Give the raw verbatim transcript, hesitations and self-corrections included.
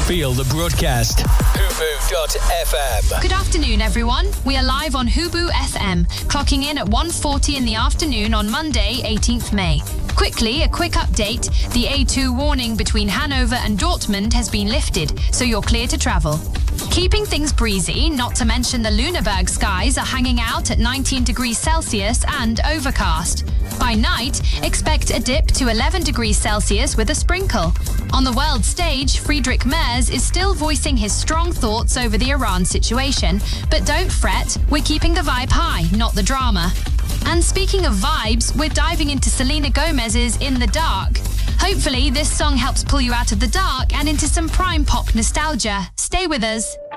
Feel the broadcast. Hubu dot F M. Good afternoon, everyone. We are live on Hubu F M, clocking in at one forty in the afternoon on Monday, eighteenth May. Quickly, a quick update. The A two warning between Hanover and Dortmund has been lifted, so you're clear to travel. Keeping things breezy, not to mention the Lüneburg skies are hanging out at nineteen degrees Celsius and overcast. By night, expect a dip to eleven degrees Celsius with a sprinkle. On the world stage, Friedrich Merz is still voicing his strong thoughts over the Iran situation, but don't fret, we're keeping the vibe high, not the drama. And speaking of vibes, we're diving into Selena Gomez's In the Dark. Hopefully, this song helps pull you out of the dark and into some prime pop nostalgia. Stay with us.